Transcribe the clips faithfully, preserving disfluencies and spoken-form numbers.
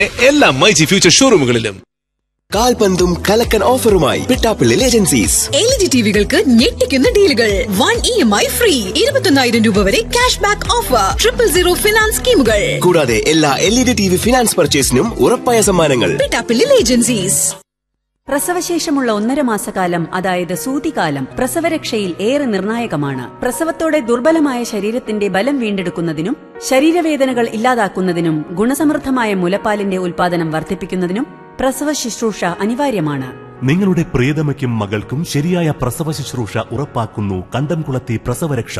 എല്ലാ myG future ഷോറൂമുകളിലും കാൽപന്തും കലക്കൻ ഓഫറുമായി Pittappilly agencies. L E D ടിവികൾക്ക് ഞെട്ടിക്കുന്ന ഡീലുകൾ, one E M I free, ഇരുപത്തൊന്നായിരം രൂപ വരെ cash back offer, triple zero finance സ്കീമുകൾ, കൂടാതെ എല്ലാ L E D T V finance പർച്ചേസിനും ഉറപ്പായ സമ്മാനങ്ങൾ. പിട്ടാപ്പിള്ളി ഏജൻസീസ്. പ്രസവശേഷമുള്ള ഒന്നര മാസക്കാലം, അതായത് സൂതികാലം, പ്രസവരക്ഷയിൽ ഏറെ നിർണായകമാണ്. പ്രസവത്തോടെ ദുർബലമായ ശരീരത്തിന്റെ ബലം വീണ്ടെടുക്കുന്നതിനും ശരീരവേദനകൾ ഇല്ലാതാക്കുന്നതിനും ഗുണസമൃദ്ധമായ മുലപ്പാലിന്റെ ഉൽപാദനം വർദ്ധിപ്പിക്കുന്നതിനും പ്രസവ ശുശ്രൂഷ അനിവാര്യമാണ്. നിങ്ങളുടെ പ്രിയതമയ്ക്കും മകൾക്കും ശരിയായ പ്രസവ ശുശ്രൂഷ ഉറപ്പാക്കുന്നു കണ്ടംകുളത്തി പ്രസവരക്ഷ.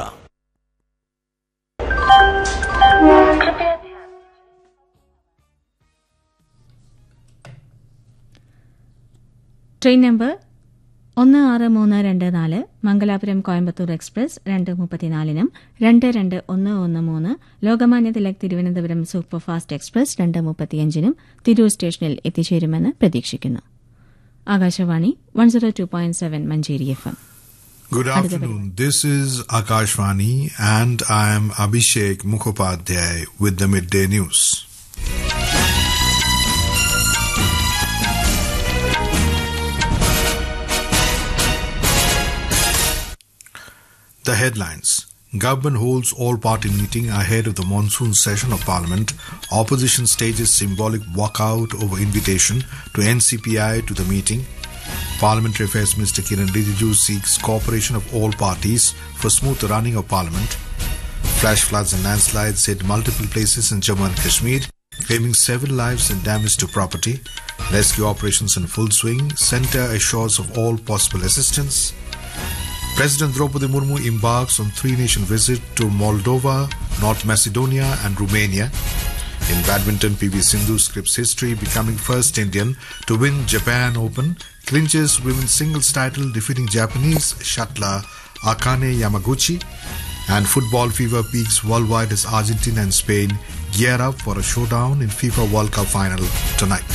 ട്രെയിൻ നമ്പർ ഒന്ന് ആറ് മൂന്ന് രണ്ട് നാല് മംഗലാപുരം കോയമ്പത്തൂർ എക്സ്പ്രസ് രണ്ട് മുപ്പത്തിനാലിനും രണ്ട് രണ്ട് ഒന്ന് ഒന്ന് മൂന്ന് ലോകമാന്യ തിലക് തിരുവനന്തപുരം സൂപ്പർഫാസ്റ്റ് എക്സ്പ്രസ് രണ്ട് മുപ്പത്തിയഞ്ചിനും തിരൂർ സ്റ്റേഷനിൽ എത്തിച്ചേരുമെന്ന് പ്രതീക്ഷിക്കുന്നു. Akashvani one zero two point seven Manjeri F M. Good afternoon. This is Akashvani and I am Abhishek Mukhopadhyay with the midday news. The headlines. Government holds all-party meeting ahead of the monsoon session of Parliament. Opposition stages symbolic walkout over invitation to N C P I to the meeting. Parliamentary Affairs Minister Kiran Rijiju seeks cooperation of all parties for smooth running of Parliament. Flash floods and landslides hit multiple places in Jammu and Kashmir, claiming seven lives and damage to property. Rescue operations in full swing. Centre assures of all possible assistance. President Draupadi Murmu embarks on three-nation visit to Moldova, North Macedonia and Romania. In badminton, P V Sindhu scripts history, becoming first Indian to win Japan Open, clinches women's singles title, defeating Japanese shuttler Akane Yamaguchi. And football fever peaks worldwide as Argentina and Spain gear up for a showdown in FIFA World Cup final tonight.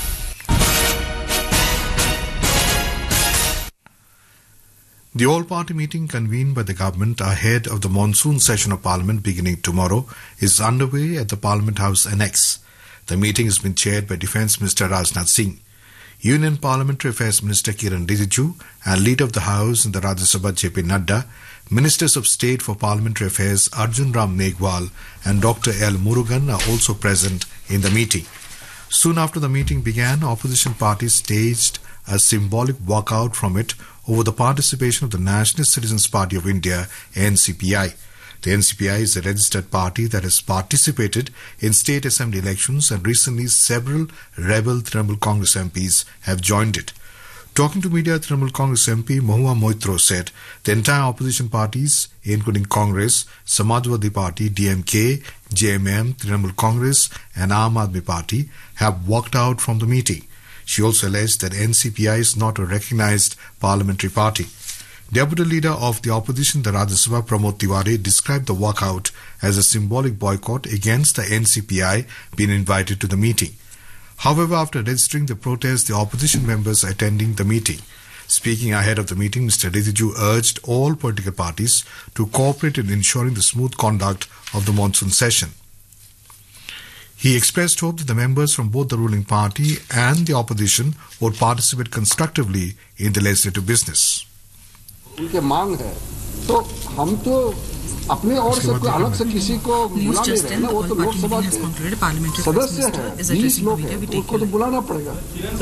The all-party meeting convened by the government ahead of the monsoon session of Parliament beginning tomorrow is underway at the Parliament House Annex. The meeting has been chaired by Defence Minister Rajnath Singh. Union Parliamentary Affairs Minister Kiran Rijiju and Leader of the House in the Rajya Sabha J P Nadda, Ministers of State for Parliamentary Affairs Arjun Ram Meghwal and Doctor L. Murugan are also present in the meeting. Soon after the meeting began, opposition parties staged a symbolic walkout from it over the participation of the Nationalist Citizens Party of India, N C P I. The N C P I is a registered party that has participated in state assembly elections, and recently several rebel Trinamool Congress M Ps have joined it. Talking to media, Trinamool Congress M P Mahua Moitro said the entire opposition parties, including Congress, Samajwadi Party, D M K, J M M, Trinamool Congress and Aam Aadmi Party have walked out from the meeting. She also alleged that N C P I is not a recognized parliamentary party. Deputy Leader of the Opposition, the Rajya Sabha, Pramod Tiwari, described the walkout as a symbolic boycott against the N C P I being invited to the meeting. However, after registering the protest, the opposition members attending the meeting. Speaking ahead of the meeting, Mister Rijiju urged all political parties to cooperate in ensuring the smooth conduct of the monsoon session. He expressed hope that the members from both the ruling party and the opposition would participate constructively in the legislative business. उनके मांग है तो हम तो अपने और से कोई अलग से किसी को बुला नहीं रहे ना, वो तो लोकसभा के सदस्य हैं, बीस लोग हैं, उनको तो बुलाना पड़ेगा.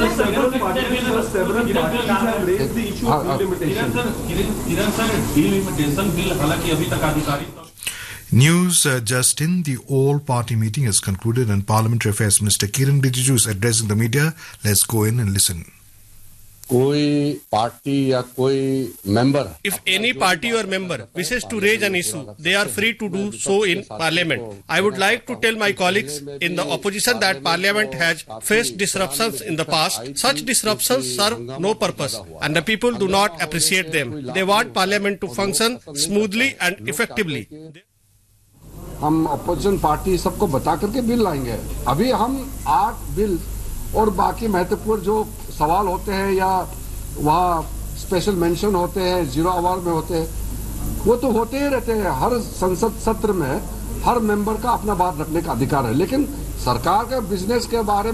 News uh, just in, the all-party meeting has concluded and Parliamentary Affairs Minister Kiran Rijiju is addressing the media. Let's go in and listen. कोई पार्टी या कोई member. If any party or member wishes to raise an issue, they are free to do so in Parliament. I would like to tell my colleagues in the opposition that Parliament has faced disruptions in the past. Such disruptions serve no purpose and the people do not appreciate them. They want Parliament to function smoothly and effectively. हम opposition party सबको बता करके bill लाएंगे. अभी हम आठ bill और बाकी महत्वपूर्ण जो सवाल होते हैं या वहाँ स्पेशल मेंशन होते हैं, जीरो आवर में होते हैं, वो तो होते ही रहते हैं. हर संसद सत्र में हर मेंबर का अपना बात रखने का अधिकार है, लेकिन सरकार के बिजनेस के बारे में